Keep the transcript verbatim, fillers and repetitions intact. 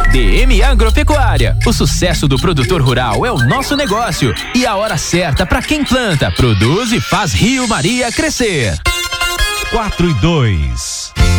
D M Agropecuária. O sucesso do produtor rural é o nosso negócio e a hora certa para quem planta, produz e faz Rio Maria crescer. quatro e dois.